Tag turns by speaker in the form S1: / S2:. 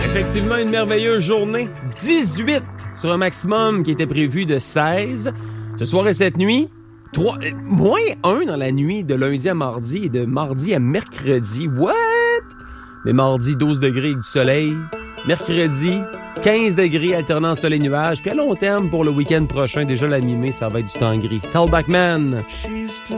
S1: Effectivement, une merveilleuse journée. 18 sur un maximum qui était prévu de 16. Ce soir et cette nuit, moins 1 dans la nuit de lundi à mardi et de mardi à mercredi. What? Mais mardi, 12 degrés avec du soleil. Mercredi, 15 degrés alternant soleil-nuage. Puis à long terme, pour le week-end prochain, déjà la mi-mai, ça va être du temps gris. Talbachman.